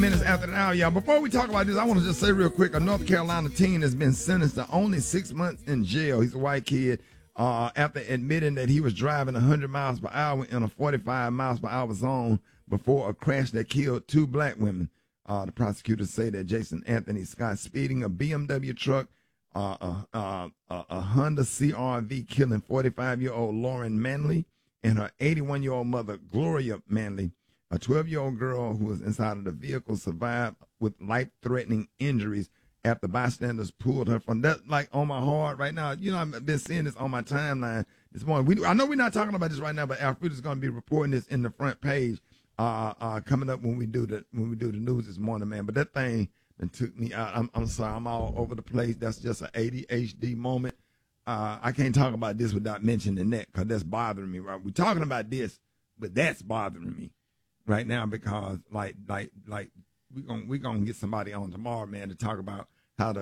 Minutes after the hour, y'all. Before we talk about this, I want to just say real quick, a North Carolina teen has been sentenced to only 6 months in jail. He's a white kid after admitting that he was driving 100 miles per hour in a 45 miles per hour zone before a crash that killed 2 black women. The prosecutors say that Jason Anthony Scott speeding a BMW truck, a Honda CRV, killing 45-year-old Lauren Manley and her 81-year-old mother, Gloria Manley. A 12-year-old girl who was inside of the vehicle survived with life-threatening injuries after bystanders pulled her from that. Like on my heart right now, you know, I've been seeing this on my timeline this morning. I know we're not talking about this right now, but Alfred is going to be reporting this in the front page coming up when we do the news this morning, man. But that thing that took me out. I'm sorry, I'm all over the place. That's just an ADHD moment. I can't talk about this without mentioning that because that's bothering me. Right, we're talking about this, but that's bothering me right now because like we're gonna get somebody on tomorrow, man, to talk about how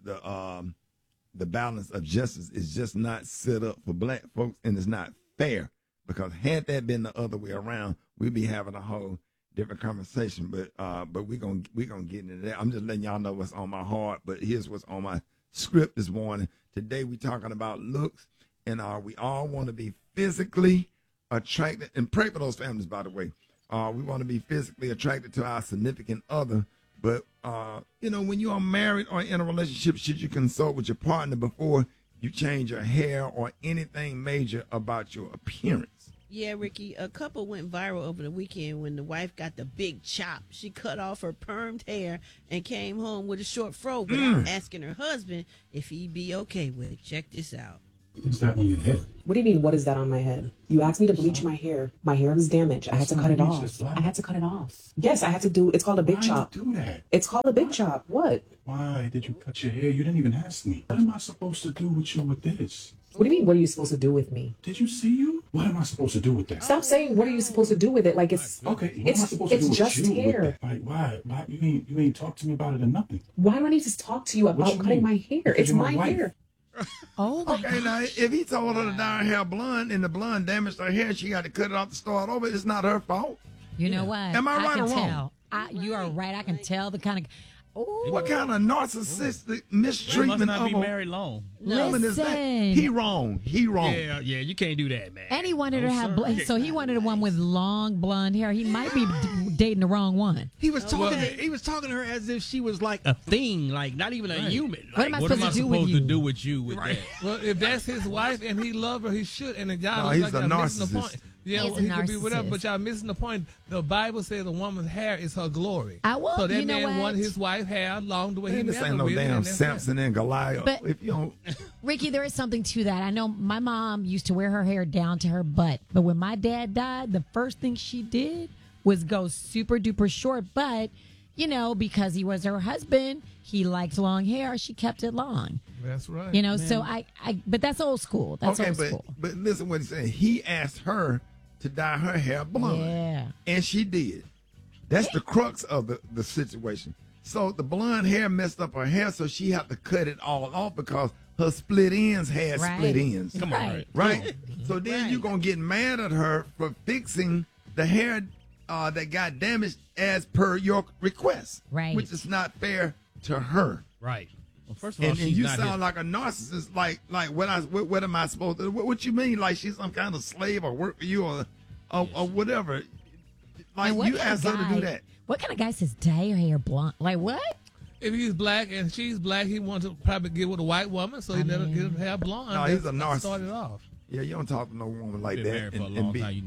the balance of justice is just not set up for black folks, and it's not fair. Because had that been the other way around, we'd be having a whole different conversation. But we're gonna get into that. I'm just letting y'all know what's on my heart. But here's what's on my script this morning. Today we're talking about looks, and we all want to be physically attracted, and pray for those families, by the way. We want to be physically attracted to our significant other, but when you are married or in a relationship, should you consult with your partner before you change your hair or anything major about your appearance? Yeah, Ricky, a couple went viral over the weekend when the wife got the big chop. She cut off her permed hair and came home with a short fro without asking her husband if he'd be okay with it. Check this out. What's that on your head? What do you mean, what is that on my head? You asked me to bleach my hair. My hair was damaged. I had to cut it off. I had to cut it off. Yes, I had to do, it's called a big chop. Why did you do that? It's called a big chop. What? Why did you cut your hair? You didn't even ask me. What am I supposed to do with you with this? What do you mean, what are you supposed to do with me? Did you see you? What am I supposed to do with that? Stop saying, what are you supposed to do with it? Like, it's... Okay, what am I supposed to do with just you hair. with that? Like, why? You ain't talk to me about it or nothing. Why do I need to talk to you about cutting my hair? Because It's you're my wife. hair. Oh, my Okay, now if he told her to dye her hair blonde and the blonde damaged her hair, she got to cut it off to start over. It's not her fault. You know what? Am I right can or wrong? Tell. You are right. I can tell the kind of. Ooh. What kind of narcissistic mistreatment must not of be a married long. woman is that? Listen. He wrong. Yeah, you can't do that, man. And he wanted her to have. sir. So he wanted a one with long blonde hair. He might be dating the wrong one. He was talking. He was talking to her as if she was like a thing, like not even a human. What am I supposed to do with you? to do with you with that? Well, if that's his wife and he love her, he should. And the guy No, was he's like, a y'all missing the narcissist. point. Yeah, He's well, a he could be whatever, narcissist. but y'all missing the point. The Bible says a woman's hair is her glory. Well, so that you know man what? wanted his wife hair long the way he Man, this met ain't her no with, damn and that's Samson and Goliath. But- If you don't, Ricky, there is something to that. I know my mom used to wear her hair down to her butt, but when my dad died, the first thing she did was go super duper short. But because he was her husband, he liked long hair. She kept it long. That's right. So but that's old school. That's okay, old school. but listen what he's saying. He asked her to dye her hair blonde. Yeah. And she did. That's the crux of the situation. So the blonde hair messed up her hair, so she had to cut it all off because her split ends had split ends. Come on, Right. Right? So then you're going to get mad at her for fixing the hair that got damaged as per your request. Right. Which is not fair to her. Right. Well, first of all, And she's you not sound his. like a narcissist. Like what am I supposed to? What you mean? Like she's some kind of slave or work for you or whatever? Like And what you kind of asked her to do guy- that. What kind of guy says dye your hair blonde? Like what? If he's black and she's black, he wants to probably get with a white woman, so he let her get her hair blonde. No, he's a That narcissist. started off. Yeah, you don't talk to no woman like Been that married for a and long be, time,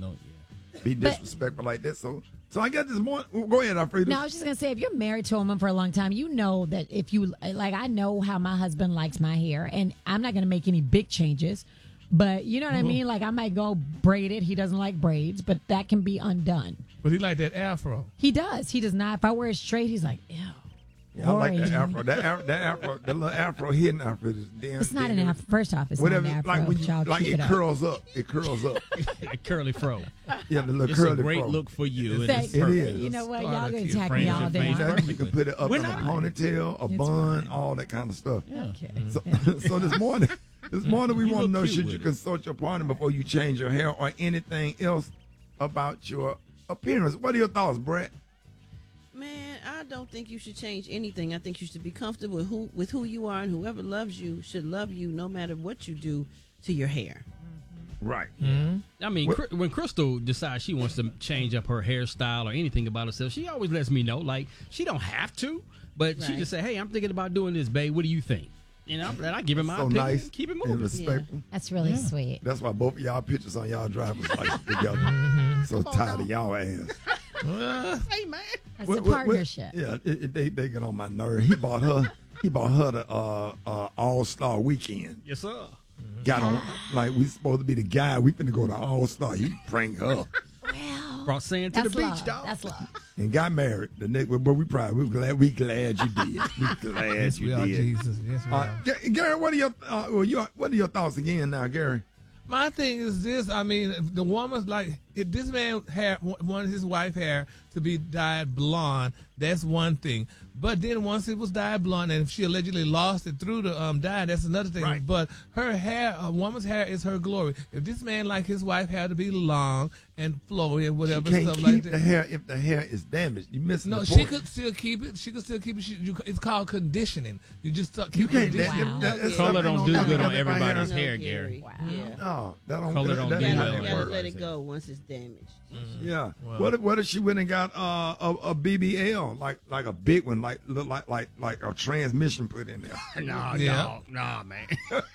be disrespectful like that. So I guess this morning. Go ahead, Alfredo. No, I was just gonna say, if you're married to a woman for a long time, you know that if you I know how my husband likes my hair, and I'm not gonna make any big changes, but you know what I mean. Like I might go braid it. He doesn't like braids, but that can be undone. But he like that afro. He does. He does not. If I wear it straight, he's like, ew. Yeah, I like that boring. afro. That afro, that little afro hidden afro is damn. It's not an afro. First off, it's Whatever, not an afro. like when you, Y'all like keep it up. curls up. It curls up. A curly fro. Yeah, the little It's curly a great fro. look for you. and Thank it's It perfect. is. You know what? Y'all Start gonna to attack frame me all your day. face. Exactly. You can put it up We're in a not- ponytail, a It's bun, fine. all that kind of stuff. Okay. So this morning we You want to look know, cute should with you it. consult your partner before you change your hair or anything else about your appearance? What are your thoughts, Brett? Man, I don't think you should change anything. I think you should be comfortable with who you are, and whoever loves you should love you no matter what you do to your hair. Right. I mean, when Crystal decides she wants to change up her hairstyle or anything about herself, she always lets me know. Like, she don't have to, but she just say, "Hey, I'm thinking about doing this, babe. What do you think?" And I give her my So opinion. nice. Keep it And moving. respectful. That's really sweet. That's why both of y'all pictures on y'all drivers like together. So tired of y'all ass. Hey, man. That's a partnership. Yeah, they get on my nerve. He bought her the All-Star weekend. Yes, sir. Got on like we supposed to be the guy. We finna go to All-Star. He bring her Well, Brought sand to the that's beach, love. dog. That's love. and got married. The next, but we glad you did. We glad Yes, you we are, did. Jesus. Yes, we are. Gary, what are your thoughts again now, Gary? My thing is this. I mean, the woman's like, if this man wanted his wife hair to be dyed blonde, that's one thing. But then once it was dyed blonde, and if she allegedly lost it through the dye, that's another thing. Right. But her hair, a woman's hair is her glory. If this man like his wife hair to be long and flowy and whatever You can't stuff keep like the that. hair if the hair is damaged. You missing No, the she point. could still keep it. She could still keep it. It's called conditioning. You just keep You can't. conditioning. That Color stuff don't ain't do gonna good on happen. everybody's No, hair, Gary. Gary. Yeah. No, that don't. Color don't that do You ain't well. how gotta, that gotta works. let it go once it's damaged. Yeah. Well. What if she went and got a BBL like a big one, like look like a transmission put in there? Nah, Yeah. dog. Nah, man.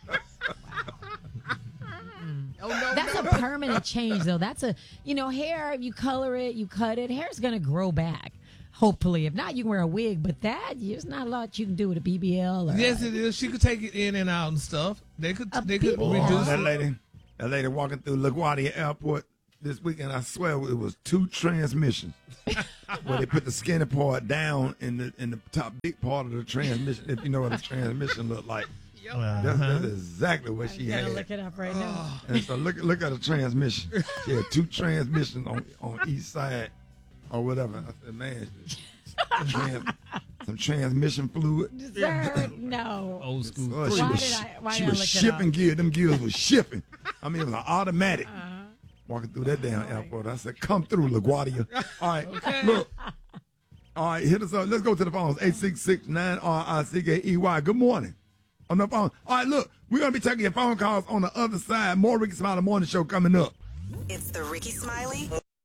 That's a permanent change, though. That's hair. You color it, you cut it. Hair's gonna grow back. Hopefully, if not, you can wear a wig. But there's not a lot you can do with a BBL. Or Yes, it is. She could take it in and out and stuff. They could BBL. reduce That it. lady walking through LaGuardia Airport this weekend. I swear it was 2 transmissions. Where they put the skinny part down in the top big part of the transmission. If you know what a transmission look like, that's exactly what she I'm had. gonna look it up right now. And so look at the transmission. She had 2 transmissions on each side or whatever. I said, man, some transmission fluid. Sir, no. Old school. Oh, she Why was, did I- why she did I was look it shipping up? gears. Them gears was shipping. I mean, it was an automatic. Walking through that damn airport. I said, come through, LaGuardia. All right, look. All right, hit us up. Let's go to the phones. 866-9RICKEY. Good morning. On the phone. All right, look, we're going to be taking your phone calls on the other side. More Ricky Smiley Morning Show coming up. It's the Ricky Smiley.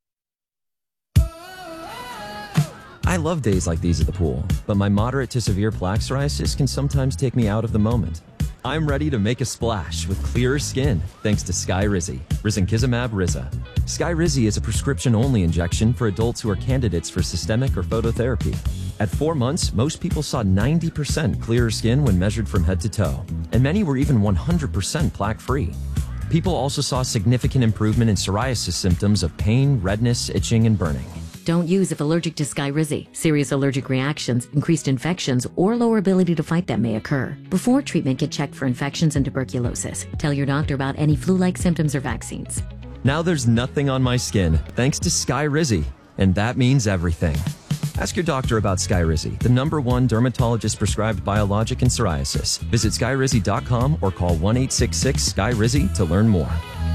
I love days like these at the pool, but my moderate to severe plaque psoriasis can sometimes take me out of the moment. I'm ready to make a splash with clearer skin thanks to Skyrizi, Risankizumab Riza. Skyrizi is a prescription-only injection for adults who are candidates for systemic or phototherapy. At 4 months, most people saw 90% clearer skin when measured from head to toe, and many were even 100% plaque-free. People also saw significant improvement in psoriasis symptoms of pain, redness, itching, and burning. Don't use if allergic to Skyrizi. Serious allergic reactions, increased infections, or lower ability to fight them may occur. Before treatment, get checked for infections and tuberculosis. Tell your doctor about any flu-like symptoms or vaccines. Now there's nothing on my skin thanks to Skyrizi, and that means everything. Ask your doctor about Skyrizi, the #1 dermatologist-prescribed biologic in psoriasis. Visit Skyrizi.com or call 1-866-SKYRIZI to learn more.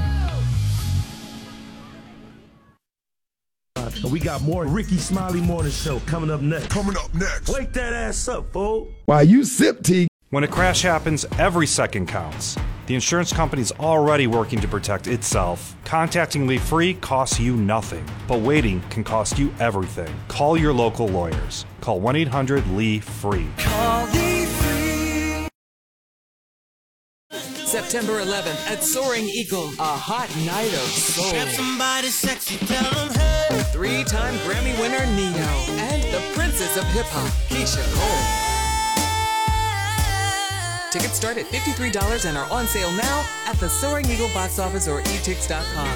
We got more Ricky Smiley Morning Show coming up next. Wake that ass up, fool. While you sip tea. When a crash happens, every second counts. The insurance company's already working to protect itself. Contacting Lee Free costs you nothing, but waiting can cost you everything. Call your local lawyers. Call 1-800-LEE-FREE. Call Lee Free. September 11th at Soaring Eagle, a hot night of soul. Grab somebody sexy, tell them hey. 3-time Grammy winner Neo and the Princess of Hip Hop, Keisha Cole. Tickets start at $53 and are on sale now at the Soaring Eagle box office or etix.com.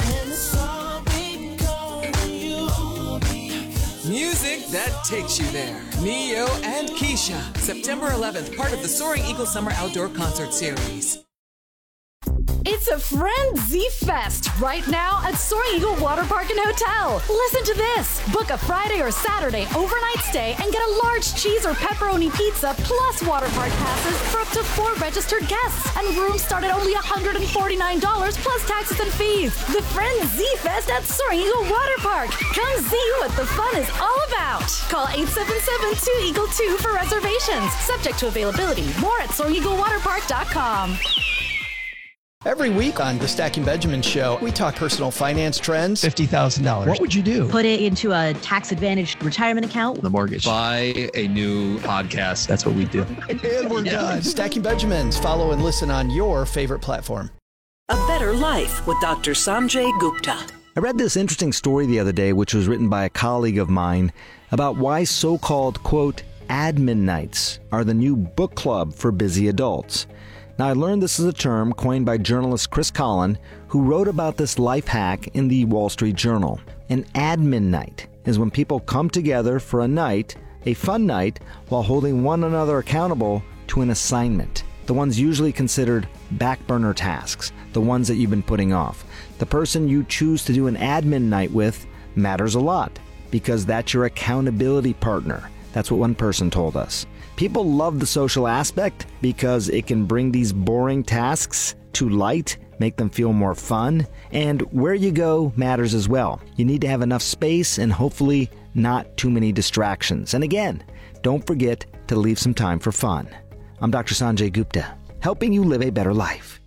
Music that takes you there. Neo and Keisha, September 11th, part of the Soaring Eagle Summer Outdoor Concert Series. It's a Frenzy Fest right now at Soaring Eagle Water Park and Hotel. Listen to this. Book a Friday or Saturday overnight stay and get a large cheese or pepperoni pizza plus water park passes for up to 4 registered guests. And rooms start at only $149 plus taxes and fees. The Frenzy Fest at Soaring Eagle Water Park. Come see what the fun is all about. Call 877-2-EAGLE-2 for reservations. Subject to availability. More at SoaringEagleWaterPark.com. Every week on the Stacking Benjamin Show, we talk personal finance trends. $50,000. What would you do? Put it into a tax-advantaged retirement account. The mortgage. Buy a new podcast. That's what we do. And we're done. Stacking Benjamins. Follow and listen on your favorite platform. A Better Life with Dr. Sanjay Gupta. I read this interesting story the other day, which was written by a colleague of mine, about why so-called, quote, admin nights are the new book club for busy adults. Now, I learned this is a term coined by journalist Chris Collin, who wrote about this life hack in the Wall Street Journal. An admin night is when people come together for a night, a fun night, while holding one another accountable to an assignment. The ones usually considered back burner tasks, the ones that you've been putting off. The person you choose to do an admin night with matters a lot, because that's your accountability partner. That's what one person told us. People love the social aspect because it can bring these boring tasks to light, make them feel more fun, and where you go matters as well. You need to have enough space and hopefully not too many distractions. And again, don't forget to leave some time for fun. I'm Dr. Sanjay Gupta, helping you live a better life.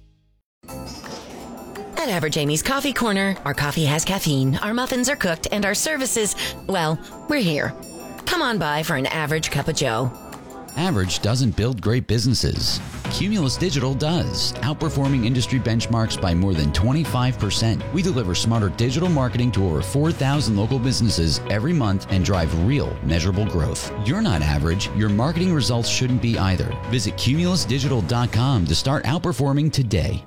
At Average Amy's Coffee Corner, our coffee has caffeine, our muffins are cooked, and our services, well, we're here. Come on by for an average cup of joe. Average doesn't build great businesses. Cumulus Digital does, outperforming industry benchmarks by more than 25%. We deliver smarter digital marketing to over 4,000 local businesses every month and drive real, measurable growth. You're not average. Your marketing results shouldn't be either. Visit cumulusdigital.com to start outperforming today.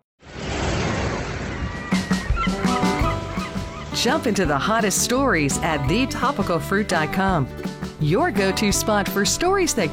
Jump into the hottest stories at thetopicalfruit.com. Your go-to spot for stories that